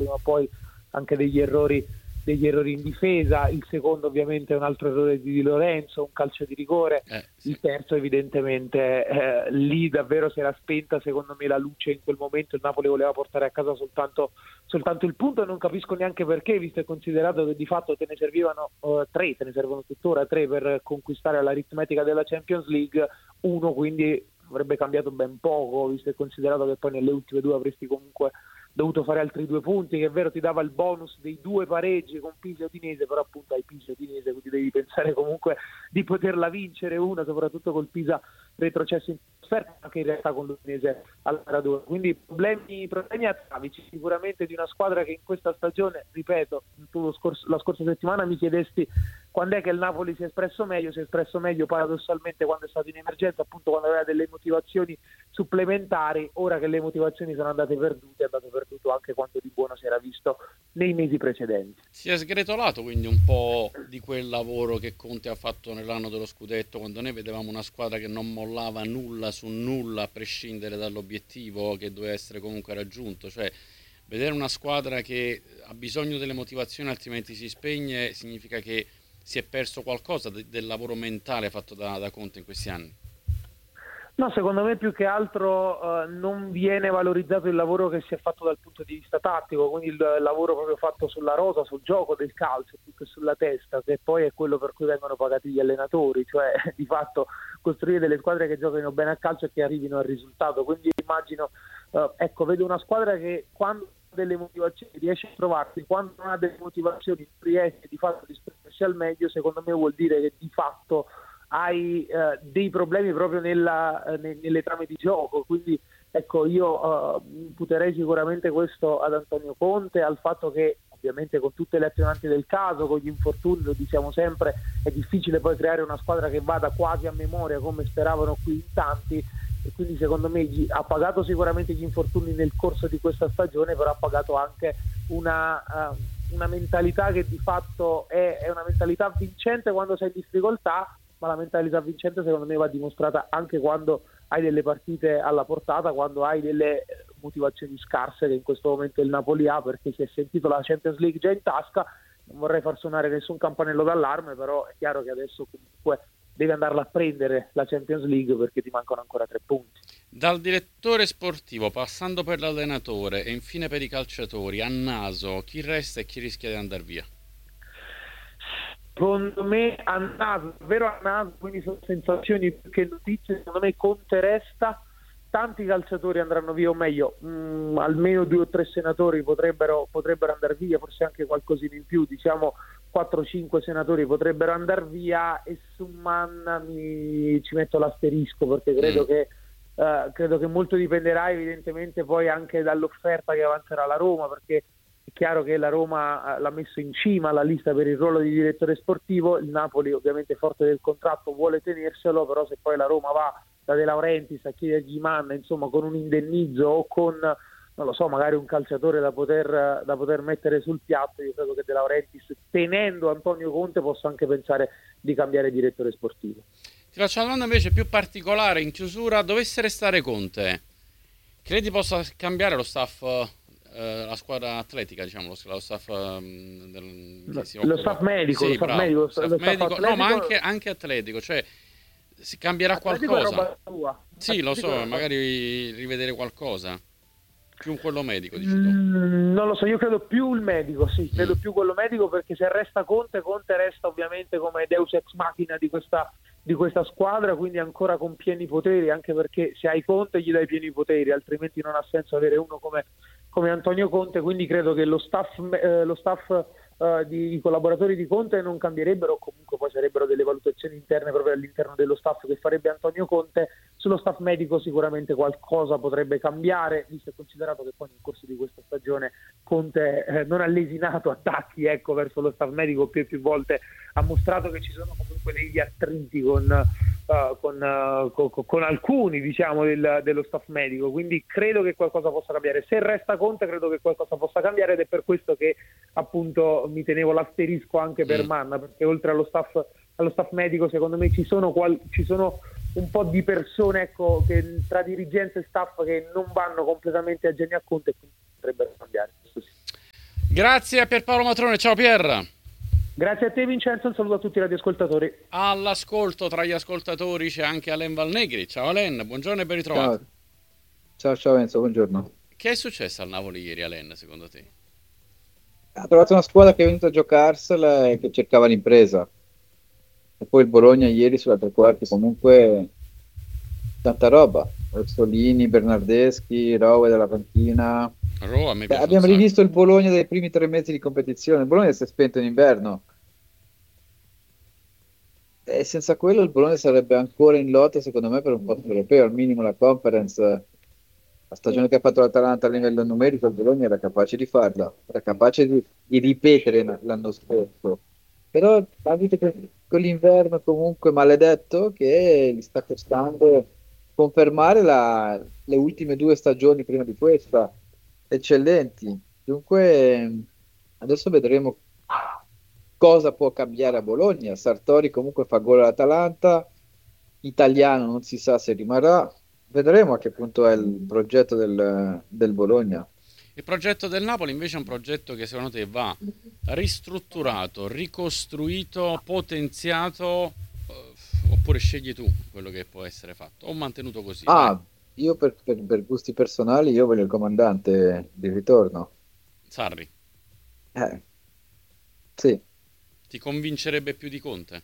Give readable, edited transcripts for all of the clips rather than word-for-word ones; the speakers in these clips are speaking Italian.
prima o poi anche degli errori in difesa. Il secondo ovviamente è un altro errore di Di Lorenzo, un calcio di rigore. Sì. Il terzo evidentemente lì davvero si era spenta secondo me la luce in quel momento, il Napoli voleva portare a casa soltanto il punto, e non capisco neanche perché, visto e considerato che di fatto te ne servivano tre, te ne servono tuttora tre per conquistare l'aritmetica della Champions League, uno quindi avrebbe cambiato ben poco, visto e considerato che poi nelle ultime due avresti comunque dovuto fare altri 2 punti, che è vero ti dava il bonus dei 2 pareggi con Pisa e Udinese, però appunto hai Pisa e Udinese, quindi devi pensare comunque di poterla vincere una, soprattutto col Pisa retrocesso in trasferta, anche in realtà con l'Udinese al radone. Quindi problemi atavici sicuramente di una squadra che in questa stagione, ripeto, la scorsa settimana mi chiedesti quando è che il Napoli si è espresso meglio paradossalmente quando è stato in emergenza, appunto quando aveva delle motivazioni supplementari. Ora che le motivazioni sono andate perdute, è andato perduto anche quanto di buono si era visto nei mesi precedenti. Si è sgretolato quindi un po' di quel lavoro che Conte ha fatto nell'anno dello scudetto, quando noi vedevamo una squadra che non mollava nulla su nulla a prescindere dall'obiettivo che doveva essere comunque raggiunto. Cioè, vedere una squadra che ha bisogno delle motivazioni altrimenti si spegne significa che si è perso qualcosa del lavoro mentale fatto da Conte in questi anni. No, secondo me più che altro non viene valorizzato il lavoro che si è fatto dal punto di vista tattico, quindi il lavoro proprio fatto sulla rosa, sul gioco del calcio, più che sulla testa, che poi è quello per cui vengono pagati gli allenatori, cioè di fatto costruire delle squadre che giochino bene a calcio e che arrivino al risultato. Quindi immagino, vedo una squadra che quando ha delle motivazioni riesce a trovarsi, quando non ha delle motivazioni riesce di fatto a esprimersi al meglio. Secondo me vuol dire che di fatto hai dei problemi proprio nelle trame di gioco. Quindi ecco, io imputerei sicuramente questo ad Antonio Conte, al fatto che ovviamente con tutte le attenuanti del caso, con gli infortuni, lo diciamo sempre, è difficile poi creare una squadra che vada quasi a memoria come speravano qui in tanti, e quindi secondo me ha pagato sicuramente gli infortuni nel corso di questa stagione, però ha pagato anche una mentalità che di fatto è una mentalità vincente quando sei in difficoltà, ma la mentalità vincente secondo me va dimostrata anche quando hai delle partite alla portata, quando hai delle motivazioni scarse, che in questo momento il Napoli ha, perché si è sentito la Champions League già in tasca. Non vorrei far suonare nessun campanello d'allarme, però è chiaro che adesso comunque devi andarla a prendere la Champions League, perché ti mancano ancora 3 punti. Dal direttore sportivo, passando per l'allenatore e infine per i calciatori, a naso, chi resta e chi rischia di andare via? Secondo me a naso, davvero a naso, quindi sono sensazioni più che notizie. Secondo me Conte resta, tanti calciatori andranno via, o meglio, almeno 2 o 3 senatori potrebbero andare via, forse anche qualcosina in più, diciamo 4-5 senatori potrebbero andare via, e su Manna ci metto l'asterisco, perché credo che molto dipenderà evidentemente poi anche dall'offerta che avanzerà la Roma, perché è chiaro che la Roma l'ha messo in cima alla lista per il ruolo di direttore sportivo. Il Napoli, ovviamente forte del contratto, vuole tenerselo, però se poi la Roma va da De Laurentiis a chiedergli Manna, insomma, con un indennizzo o con, non lo so, magari un calciatore da poter mettere sul piatto, io credo che De Laurentiis, tenendo Antonio Conte, possa anche pensare di cambiare direttore sportivo. Ti faccio una domanda invece più particolare in chiusura. Dovesse restare Conte, credi possa cambiare lo staff, la squadra atletica, diciamo, lo staff lo staff medico, sì, lo staff bravo, medico, lo staff medico, no, ma anche atletico, cioè si cambierà atletico qualcosa? È roba tua. Sì, lo so, magari rivedere qualcosa, più quello medico, dici tu. Non lo so, io credo più il medico, sì, credo più quello medico, perché se resta Conte resta ovviamente come Deus ex machina di questa squadra, quindi ancora con pieni poteri, anche perché se hai Conte gli dai pieni poteri, altrimenti non ha senso avere uno come Antonio Conte. Quindi credo che lo staff di collaboratori di Conte non cambierebbero, comunque poi sarebbero delle valutazioni interne proprio all'interno dello staff che farebbe Antonio Conte. Sullo staff medico sicuramente qualcosa potrebbe cambiare, visto e considerato che poi nel corso di questa stagione Conte non ha lesinato attacchi verso lo staff medico, più e più volte ha mostrato che ci sono comunque degli attriti con alcuni, diciamo, dello staff medico, quindi credo che qualcosa possa cambiare. Se resta Conte credo che qualcosa possa cambiare, ed è per questo che appunto mi tenevo l'asterisco anche per Manna, perché oltre allo staff medico secondo me ci sono un po' di persone, che tra dirigenza e staff, che non vanno completamente a genio a Conte, e quindi potrebbero cambiare, questo sì. Grazie a Pierpaolo Matrone, ciao Pier. Grazie a te Vincenzo, un saluto a tutti i radioascoltatori. All'ascolto tra gli ascoltatori c'è anche Alen Valnegri. Ciao Alen, buongiorno e ben ritrovato. Ciao, ciao Enzo, buongiorno. Che è successo al Napoli ieri, Alen, secondo te? Ha trovato una squadra che è venuta a giocarsela e che cercava l'impresa. E poi il Bologna ieri sulla tre quarti comunque tanta roba. Orsolini, Bernardeschi, Rowe della panchina. Ro, a me piace un Abbiamo sacco. rivisto il Bologna dei primi 3 mesi di competizione. Il Bologna si è spento in inverno e senza quello il Bologna sarebbe ancora in lotta, secondo me, per un posto europeo, al minimo la Conference. La stagione che ha fatto l'Atalanta a livello numerico, il Bologna era capace di farla, era capace di ripetere l'anno scorso. Però avete con l'inverno comunque maledetto che gli sta costando confermare le ultime 2 stagioni prima di questa eccellenti. Dunque, adesso vedremo cosa può cambiare a Bologna. Sartori comunque fa gol all'Atalanta, italiano non si sa se rimarrà. Vedremo a che punto è il progetto del Bologna. Il progetto del Napoli invece è un progetto che secondo te va ristrutturato, ricostruito, potenziato, oppure scegli tu quello che può essere fatto, o mantenuto così, vai. Ah, io per gusti personali, io voglio il comandante di ritorno. Sarri, Eh, sì. ti convincerebbe più di Conte?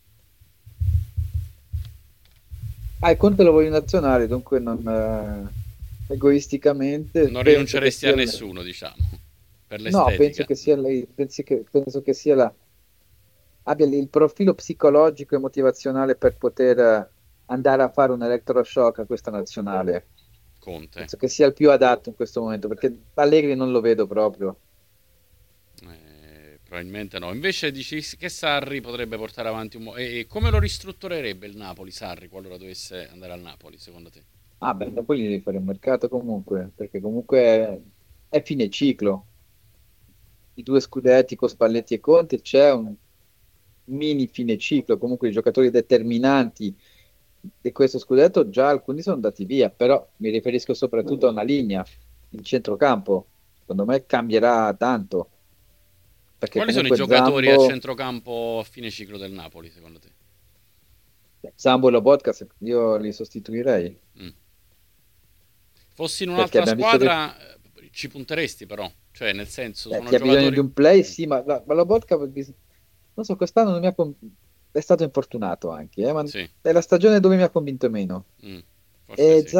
Ah, il Conte lo voglio in nazionale, dunque non, egoisticamente Non penso che rinunceresti a sia nessuno, diciamo, per no, penso l'estetica. che sia lei, penso che sia abbia il profilo psicologico e motivazionale per poter andare a fare un elettroshock a questa nazionale. Conte. Penso che sia il più adatto in questo momento, perché Allegri non lo vedo proprio. Probabilmente no. Invece dici che Sarri potrebbe portare avanti un e come lo ristrutturerebbe il Napoli, Sarri, qualora dovesse andare al Napoli, secondo te? Ah, beh, dopo gli devi fare un mercato comunque, perché comunque è fine ciclo. I 2 scudetti con Spalletti e Conte, c'è un mini fine ciclo, comunque i giocatori determinanti di questo scudetto già alcuni sono andati via, però mi riferisco soprattutto a una linea, il centrocampo, secondo me cambierà tanto, perché Quali sono i comunque giocatori a centrocampo a fine ciclo del Napoli, secondo te? Zambo e Lobotka io li sostituirei, Mm. Fossi in perché un'altra abbiamo visto che squadra, ci punteresti però, cioè nel senso sono chi ha bisogno di giocatori... un play, Mm. sì, ma Lobotka, non so, quest'anno non mi ha è stato infortunato anche, ma Sì, è la stagione dove mi ha convinto meno. mm, forse E sì,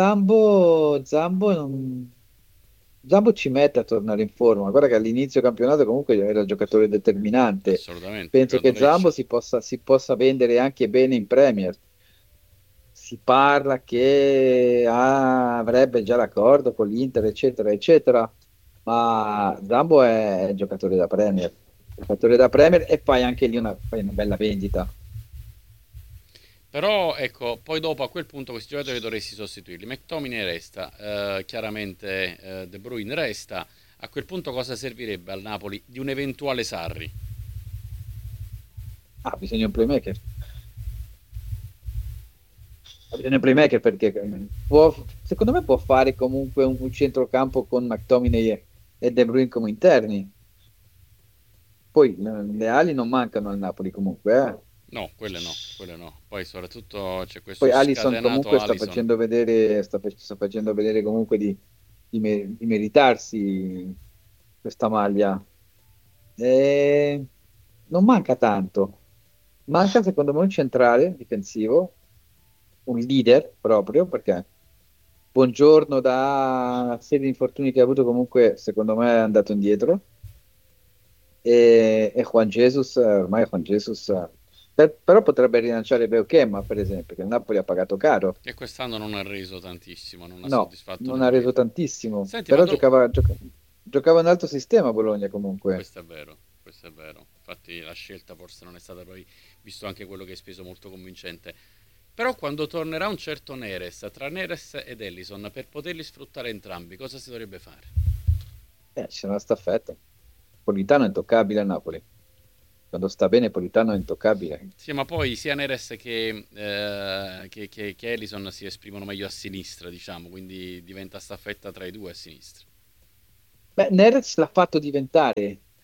Zambo ci mette a tornare in forma. Guarda che all'inizio campionato comunque era il giocatore determinante. assolutamente, Penso che ricordo Zambo Lecce. si possa vendere anche bene in Premier. Si parla che avrebbe già l'accordo con l'Inter, eccetera, eccetera. Ma Zambo è giocatore da Premier. Giocatore da Premier e fai una bella vendita. Però ecco, poi dopo a quel punto questi giocatori dovresti sostituirli. McTominay resta, chiaramente De Bruyne resta. A quel punto cosa servirebbe al Napoli di un eventuale Sarri? Ha bisogno di un playmaker. Ha bisogno di un playmaker perché secondo me può fare comunque un centrocampo con McTominay e De Bruyne come interni. Poi le ali non mancano al Napoli comunque, eh. No, quelle no, quelle no. Poi soprattutto c'è questo Poi Alisson scatenato comunque sta Allison. facendo vedere, sta facendo vedere comunque di meritarsi questa maglia. E non manca tanto. Manca secondo me un centrale difensivo, un leader proprio, perché Buongiorno da serie di infortuni che ha avuto comunque secondo me è andato indietro. E Juan Jesus, ormai Juan Jesus, però potrebbe rilanciare Beukema per esempio, che il Napoli ha pagato caro. E quest'anno non ha reso tantissimo, non ha No, soddisfatto non ha nemmeno i reso fan. tantissimo, Senti, ma però giocava un altro sistema a Bologna comunque. questo è vero, questo è vero. Infatti la scelta forse non è stata poi, visto anche quello che hai speso, molto convincente. Però quando tornerà un certo Neres, tra Neres ed Ellison, per poterli sfruttare entrambi, cosa si dovrebbe fare? C'è una staffetta. Politano è intoccabile a Napoli. Quando sta bene Politano è intoccabile. Sì, ma poi sia Neres che Ellison si esprimono meglio a sinistra, diciamo, quindi diventa staffetta tra i due a sinistra. Beh, Neres l'ha fatto diventare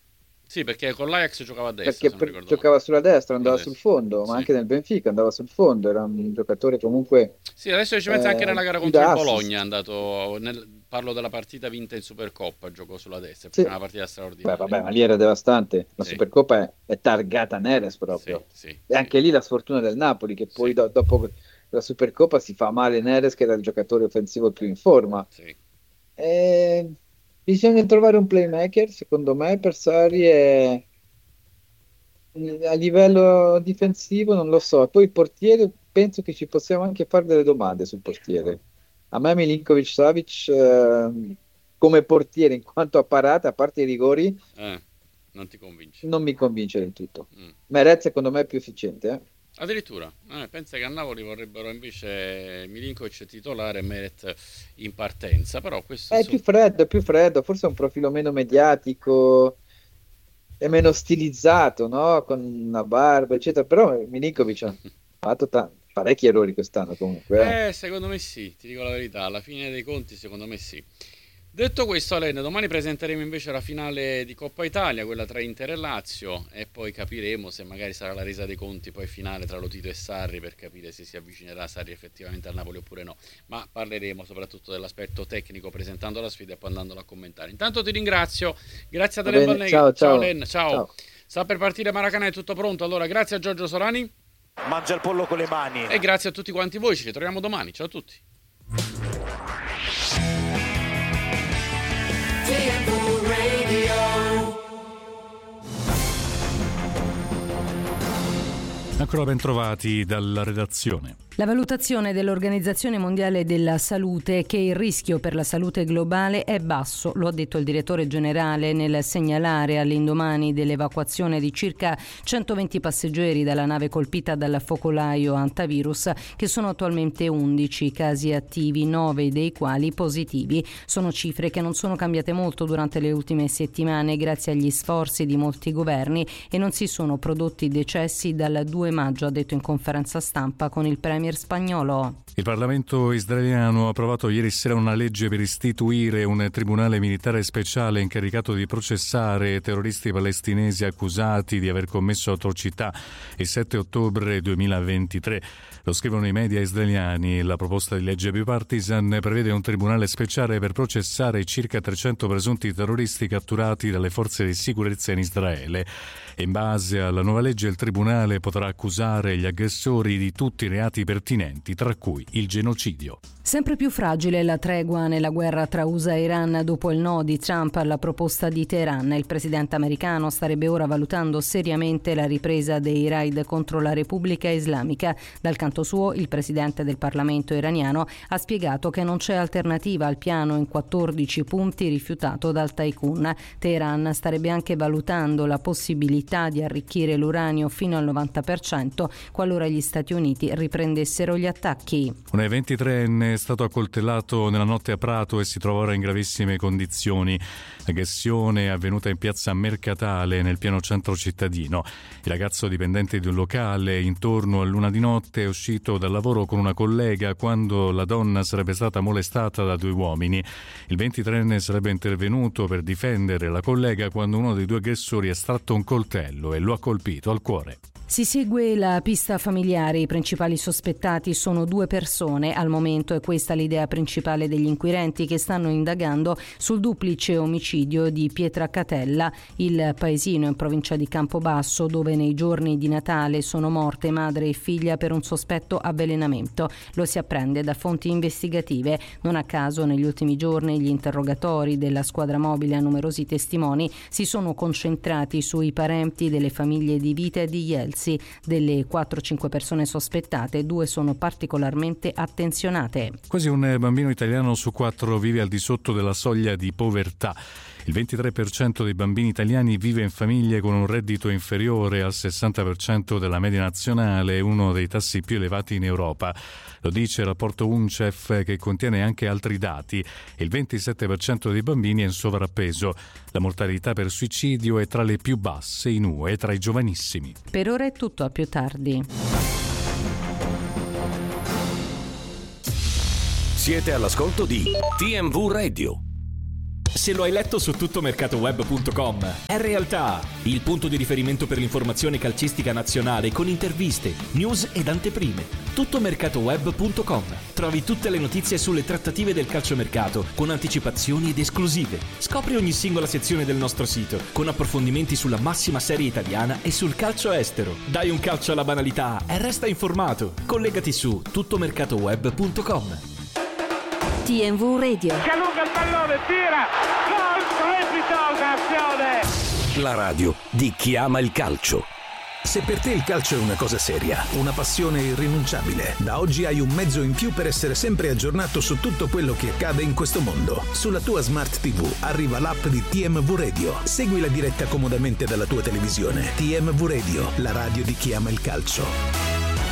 Sì, perché con l'Ajax giocava a destra, se non ricordo giocava sulla destra, andava male. sul fondo, ma Sì. anche nel Benfica andava sul fondo, era un giocatore comunque Sì, adesso ci pensa anche nella gara più contro il da Bologna, è assist. andato, parlo della partita vinta in Supercoppa, giocò sulla destra, Sì. è una partita Beh, straordinaria. vabbè, ma lì era devastante. La Sì. Supercoppa è targata Neres proprio. Sì, E anche lì la sfortuna del Napoli, che poi Sì. dopo la Supercoppa si fa male Neres, che era il giocatore offensivo più in forma. Sì. Bisogna trovare un playmaker, secondo me, per Sarri a livello difensivo non lo so. Poi il portiere, penso che ci possiamo anche fare delle domande sul portiere. A me Milinkovic-Savic come portiere in quanto a parate, a parte i rigori, Non ti convince? non mi convince del tutto. Mm. Meret secondo me è più efficiente. Addirittura, pensa che a Napoli vorrebbero invece Milinkovic titolare e Meret in partenza, però questo È più freddo, forse è un profilo meno mediatico, è meno stilizzato, no? Con una barba, eccetera. Però Milinkovic ha fatto parecchi errori quest'anno comunque. Secondo me sì, ti dico la verità, alla fine dei conti secondo me sì. Detto questo, Alen, domani presenteremo invece la finale di Coppa Italia, quella tra Inter e Lazio, e poi capiremo se magari sarà la resa dei conti poi finale tra Lotito e Sarri, per capire se si avvicinerà Sarri effettivamente al Napoli oppure no. Ma parleremo soprattutto dell'aspetto tecnico presentando la sfida e poi andandolo a commentare. Intanto ti ringrazio, grazie a Alen Valneghi. Ciao Alen, ciao. Sta per partire Maracanã, è tutto pronto. Allora, grazie a Giorgio Solani. Mangia il pollo con le mani. E grazie a tutti quanti voi, ci ritroviamo domani. Ciao a tutti. Ancora ben trovati dalla redazione. La valutazione dell'Organizzazione Mondiale della Salute è che il rischio per la salute globale è basso, lo ha detto il direttore generale nel segnalare all'indomani dell'evacuazione di circa 120 passeggeri dalla nave colpita dal focolaio Antivirus, che sono attualmente 11 casi attivi, 9 dei quali positivi. Sono cifre che non sono cambiate molto durante le ultime settimane grazie agli sforzi di molti governi e non si sono prodotti decessi dal 2 maggio, ha detto in conferenza stampa con il premier spagnolo. Il Parlamento israeliano ha approvato ieri sera una legge per istituire un tribunale militare speciale incaricato di processare terroristi palestinesi accusati di aver commesso atrocità il 7 ottobre 2023. Lo scrivono i media israeliani. La proposta di legge bipartisan prevede un tribunale speciale per processare circa 300 presunti terroristi catturati dalle forze di sicurezza in Israele. In base alla nuova legge il tribunale potrà accusare gli aggressori di tutti i reati pertinenti, tra cui il genocidio. Sempre più fragile la tregua nella guerra tra USA e Iran dopo il no di Trump alla proposta di Teheran. Il presidente americano starebbe ora valutando seriamente la ripresa dei raid contro la Repubblica Islamica. Dal canto suo, il presidente del Parlamento iraniano ha spiegato che non c'è alternativa al piano in 14 punti rifiutato dal tycoon. Teheran starebbe anche valutando la possibilità di arricchire l'uranio fino al 90% qualora gli Stati Uniti riprendessero gli attacchi. Un 23enne è stato accoltellato nella notte a Prato e si trova ora in gravissime condizioni. L'aggressione è avvenuta in piazza Mercatale, nel pieno centro cittadino. Il ragazzo dipendente di un locale, intorno a l'una di notte, è uscito dal lavoro con una collega quando la donna sarebbe stata molestata da 2 uomini. Il 23enne sarebbe intervenuto per difendere la collega quando uno dei 2 aggressori ha estratto un coltello e lo ha colpito al cuore. Si segue la pista familiare, i principali sospettati sono 2 persone. Al momento è questa l'idea principale degli inquirenti che stanno indagando sul duplice omicidio di Pietracatella, il paesino in provincia di Campobasso, dove nei giorni di Natale sono morte madre e figlia per un sospetto avvelenamento. Lo si apprende da fonti investigative. Non a caso negli ultimi giorni gli interrogatori della squadra mobile a numerosi testimoni si sono concentrati sui parenti delle famiglie di Vita e di Jelsi. Delle 4-5 persone sospettate, 2 sono particolarmente attenzionate. Quasi un bambino italiano su 4 vive al di sotto della soglia di povertà. Il 23% dei bambini italiani vive in famiglie con un reddito inferiore al 60% della media nazionale, uno dei tassi più elevati in Europa. Lo dice il rapporto UNICEF, che contiene anche altri dati. Il 27% dei bambini è in sovrappeso. La mortalità per suicidio è tra le più basse in UE tra i giovanissimi. Per ora è tutto, a più tardi. Siete all'ascolto di TMV Radio. se lo hai letto su tuttomercatoweb.com. È realtà, il punto di riferimento per l'informazione calcistica nazionale con interviste, news ed anteprime. Tuttomercatoweb.com. Trovi tutte le notizie sulle trattative del calciomercato con anticipazioni ed esclusive. Scopri ogni singola sezione del nostro sito con approfondimenti sulla massima serie italiana e sul calcio estero. Dai un calcio alla banalità e resta informato. Collegati su tuttomercatoweb.com. TMV Radio. Si allunga il pallone, tira, gol, strepitosa azione. La radio di chi ama il calcio. Se per te il calcio è una cosa seria, una passione irrinunciabile, da oggi hai un mezzo in più per essere sempre aggiornato su tutto quello che accade in questo mondo. Sulla tua Smart TV arriva l'app di TMV Radio. Segui la diretta comodamente dalla tua televisione. TMV Radio, la radio di chi ama il calcio.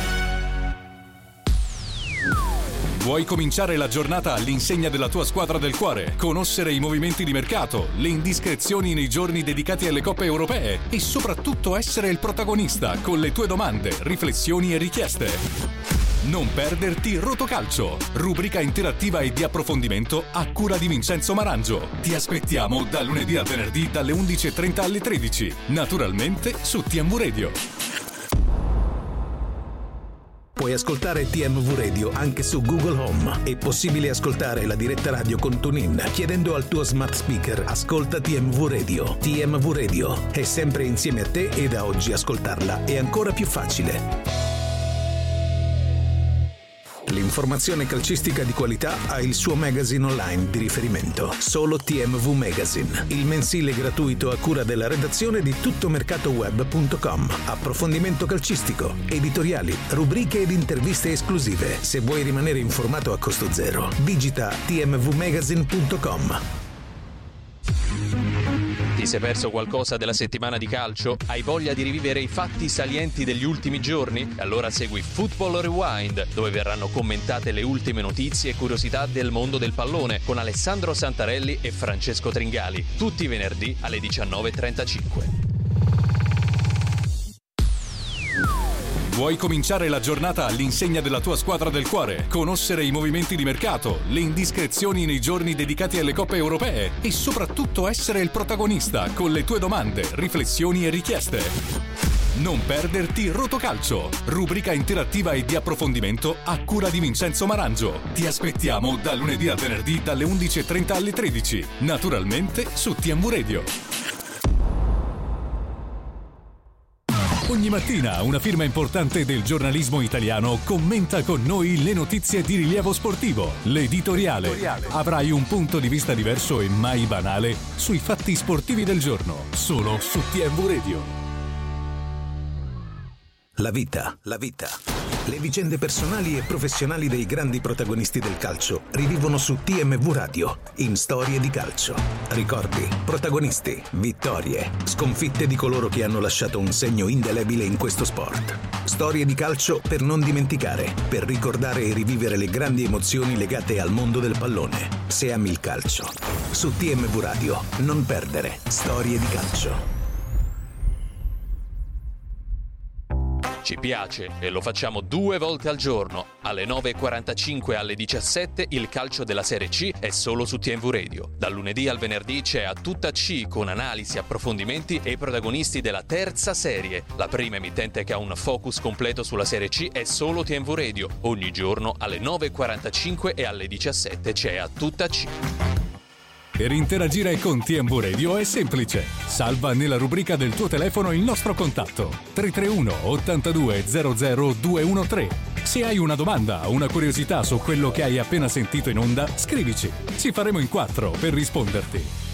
Vuoi cominciare la giornata all'insegna della tua squadra del cuore? Conoscere i movimenti di mercato, le indiscrezioni nei giorni dedicati alle coppe europee e soprattutto essere il protagonista con le tue domande, riflessioni e richieste? Non perderti Rotocalcio, rubrica interattiva e di approfondimento a cura di Vincenzo Marangio. Ti aspettiamo da lunedì a venerdì dalle 11:30 alle 13, naturalmente su TMV Radio. Puoi ascoltare TMV Radio anche su Google Home. È possibile ascoltare la diretta radio con TuneIn chiedendo al tuo smart speaker "Ascolta TMV Radio". TMV Radio è sempre insieme a te e da oggi ascoltarla è ancora più facile. L'informazione calcistica di qualità ha il suo magazine online di riferimento, solo TMV Magazine, il mensile gratuito a cura della redazione di tuttomercatoweb.com. Approfondimento calcistico, editoriali, rubriche ed interviste esclusive. Se vuoi rimanere informato a costo zero, digita tmvmagazine.com. Ti sei perso qualcosa della settimana di calcio? Hai voglia di rivivere i fatti salienti degli ultimi giorni? Allora segui Football Rewind, dove verranno commentate le ultime notizie e curiosità del mondo del pallone con Alessandro Santarelli e Francesco Tringali, tutti i venerdì alle 19:35. Vuoi cominciare la giornata all'insegna della tua squadra del cuore? Conoscere i movimenti di mercato, le indiscrezioni nei giorni dedicati alle coppe europee e soprattutto essere il protagonista con le tue domande, riflessioni e richieste? Non perderti Rotocalcio, rubrica interattiva e di approfondimento a cura di Vincenzo Marangio. Ti aspettiamo da lunedì a venerdì dalle 11:30 alle 13, naturalmente su TMV Radio. Ogni mattina una firma importante del giornalismo italiano commenta con noi le notizie di rilievo sportivo. L'editoriale. Avrai un punto di vista diverso e mai banale sui fatti sportivi del giorno, solo su TMV Radio. La vita. Le vicende personali e professionali dei grandi protagonisti del calcio rivivono su TMV Radio, in Storie di Calcio. Ricordi, protagonisti, vittorie, sconfitte di coloro che hanno lasciato un segno indelebile in questo sport. Storie di calcio per non dimenticare, per ricordare e rivivere le grandi emozioni legate al mondo del pallone. Se ami il calcio. Su TMV Radio, non perdere Storie di Calcio. Ci piace e lo facciamo 2 volte al giorno. Alle 9:45 e alle 17 il calcio della Serie C è solo su TMV Radio. Dal lunedì al venerdì c'è A Tutta C con analisi, approfondimenti e i protagonisti della terza serie. La prima emittente che ha un focus completo sulla Serie C è solo TMV Radio. Ogni giorno alle 9:45 e alle 17 c'è A Tutta C. Per interagire con TMV Radio è semplice. Salva nella rubrica del tuo telefono il nostro contatto 331 82 00 213. Se hai una domanda o una curiosità su quello che hai appena sentito in onda, scrivici. Ci faremo in 4 per risponderti.